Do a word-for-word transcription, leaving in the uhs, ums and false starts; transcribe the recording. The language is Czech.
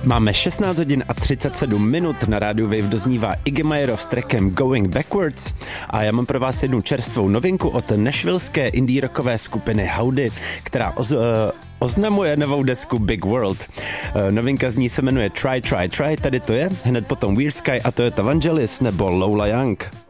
Máme šestnáct hodin a třicet sedm minut, na rádiu Wave doznívá Iggy Majorov s trackem Going Backwards a já mám pro vás jednu čerstvou novinku od nashvillské indie rockové skupiny Howdy, která oz, uh, oznamuje novou desku Big World. Uh, novinka z ní se jmenuje Try, Try, Try, tady to je, hned potom Weird Sky a Toyota Vangelis nebo Lola Young.